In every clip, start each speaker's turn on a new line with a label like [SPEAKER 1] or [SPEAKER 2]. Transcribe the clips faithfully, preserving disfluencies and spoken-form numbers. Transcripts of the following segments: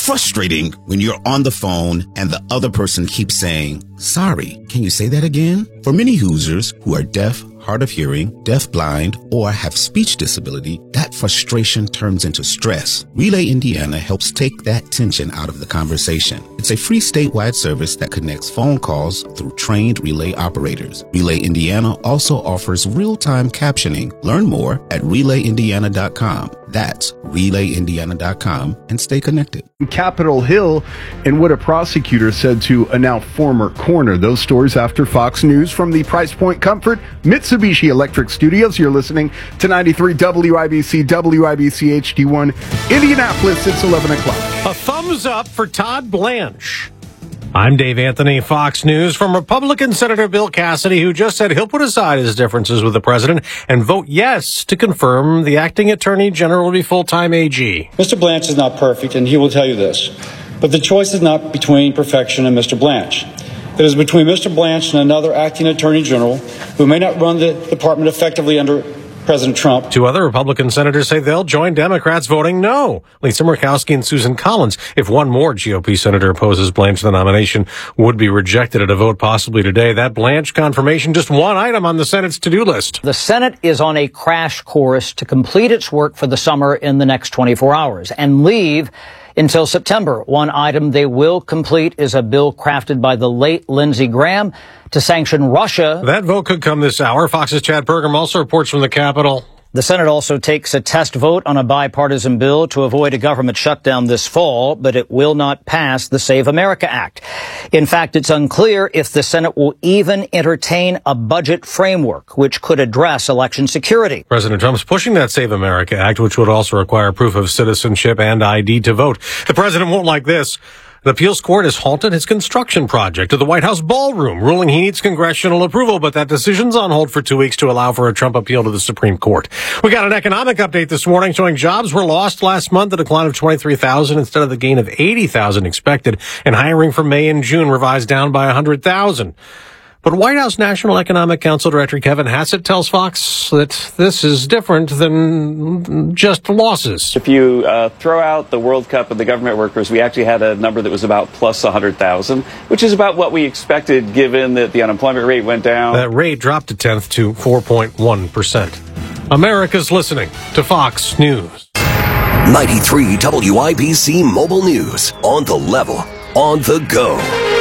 [SPEAKER 1] frustrating when you're on the phone and the other person keeps saying, "Sorry, can you say that again?" For many Hoosiers who are deaf, hard of hearing, deaf-blind, or have speech disability, that frustration turns into stress. Relay Indiana helps take that tension out of the conversation. It's a free statewide service that connects phone calls through trained relay operators. Relay Indiana also offers real-time captioning. Learn more at relay indiana dot com. That's relay indiana dot com and stay connected.
[SPEAKER 2] Capitol Hill and what a prosecutor said to a now former coroner. Those stories after Fox News from the Price Point Comfort Mitsubishi Electric Studios. You're listening to ninety-three W I B C, W I B C H D one, Indianapolis. It's eleven o'clock.
[SPEAKER 3] A thumbs up for Todd Blanche. I'm Dave Anthony, Fox News. From Republican Senator Bill Cassidy, who just said he'll put aside his differences with the president and vote yes to confirm the acting attorney general will be full-time A G.
[SPEAKER 4] Mister Blanche is not perfect, and he will tell you this. But the choice is not between perfection and Mister Blanche. It is between Mister Blanche and another acting attorney general who may not run the department effectively under President Trump.
[SPEAKER 3] Two other Republican senators say they'll join Democrats voting no. Lisa Murkowski and Susan Collins. If one more G O P senator opposes Blanche, the nomination would be rejected at a vote possibly today. That Blanche confirmation, just one item on the Senate's to-do list.
[SPEAKER 5] The Senate is on a crash course to complete its work for the summer in the next twenty-four hours and leave until September. One item they will complete is a bill crafted by the late Lindsey Graham to sanction Russia.
[SPEAKER 3] That vote could come this hour. Fox's Chad Pergam also reports from the Capitol.
[SPEAKER 5] The Senate also takes a test vote on a bipartisan bill to avoid a government shutdown this fall, but it will not pass the Save America Act. In fact, it's unclear if the Senate will even entertain a budget framework, which could address election security.
[SPEAKER 3] President Trump's pushing that Save America Act, which would also require proof of citizenship and I D to vote. The president won't like this. An appeals court has halted his construction project of the White House ballroom, ruling he needs congressional approval, but that decision's on hold for two weeks to allow for a Trump appeal to the Supreme Court. We got an economic update this morning showing jobs were lost last month, a decline of twenty-three thousand instead of the gain of eighty thousand expected, and hiring for May and June revised down by one hundred thousand. But White House National Economic Council Director Kevin Hassett tells Fox that this is different than just losses.
[SPEAKER 6] If you uh, throw out the World Cup and the government workers, we actually had a number that was about plus one hundred thousand, which is about what we expected given that the unemployment rate went down.
[SPEAKER 3] That rate dropped a tenth to four point one percent. America's listening to Fox News.
[SPEAKER 7] ninety-three W I B C Mobile News. On the level, on the go.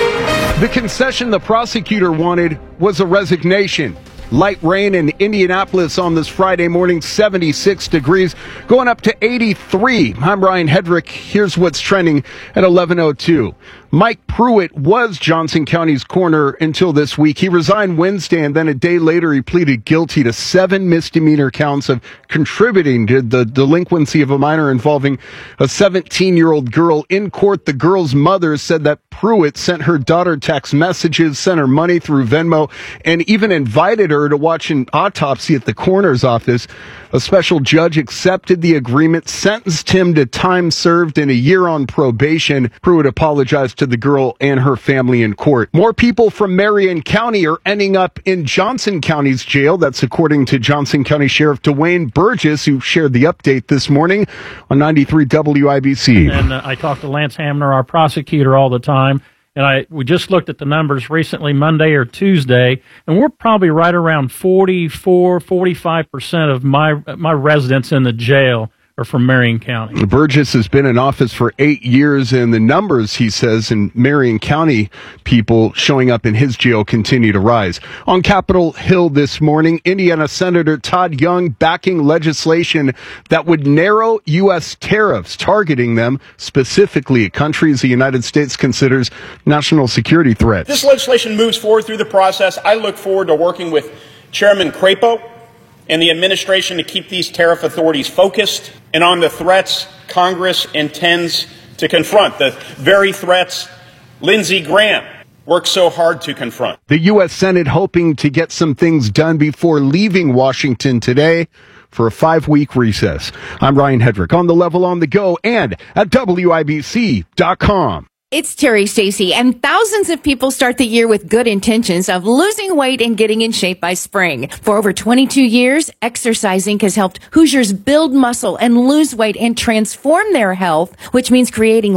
[SPEAKER 2] The concession the prosecutor wanted was a resignation. Light rain in Indianapolis on this Friday morning, seventy-six degrees, going up to eighty-three. I'm Ryan Hedrick. Here's what's trending at eleven oh two. Mike Pruitt was Johnson County's coroner until this week. He resigned Wednesday, and then a day later he pleaded guilty to seven misdemeanor counts of contributing to the delinquency of a minor involving a seventeen-year-old girl. In court, the girl's mother said that Pruitt sent her daughter text messages, sent her money through Venmo, and even invited her to watch an autopsy at the coroner's office. A special judge accepted the agreement, sentenced him to time served and a year on probation. Pruitt apologized to the girl and her family in court. More people from Marion County are ending up in Johnson County's jail. That's according to Johnson County Sheriff Dwayne Burgess, who shared the update this morning on ninety-three W I B C.
[SPEAKER 8] And uh, I talk to Lance Hamner, our prosecutor, all the time. And I we just looked at the numbers recently, Monday or Tuesday, and we're probably right around forty-four, forty-five percent of my my residents in the jail are from Marion County.
[SPEAKER 2] Burgess has been in office for eight years, and the numbers, he says, in Marion County people showing up in his jail continue to rise. On Capitol Hill this morning, Indiana Senator Todd Young backing legislation that would narrow U S tariffs, targeting them specifically at countries the United States considers national security threats.
[SPEAKER 9] This legislation moves forward through the process. I look forward to working with Chairman Crapo and the administration to keep these tariff authorities focused and on the threats Congress intends to confront, the very threats Lindsey Graham worked so hard to confront.
[SPEAKER 2] The U S Senate hoping to get some things done before leaving Washington today for a five-week recess. I'm Ryan Hedrick, on the level, on the go, and at W I B C dot com.
[SPEAKER 10] It's Terry Stacy, and thousands of people start the year with good intentions of losing weight and getting in shape by spring. For over twenty-two years, exercising has helped Hoosiers build muscle and lose weight and transform their health, which means creating